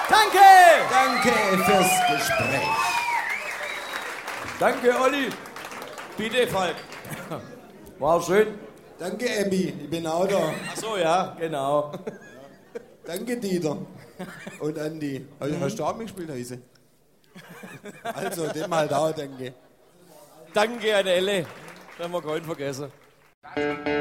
Danke! Danke fürs Gespräch. Danke, Olli. Bitte, Falk. War schön. Danke, Abby. Ich bin auch da. Ach so, ja, genau. Danke, Dieter. Und Andi. Hast du auch mitgespielt, Heise? Also, dem halt auch danke. Danke an Elle. Das haben wir keinen vergessen.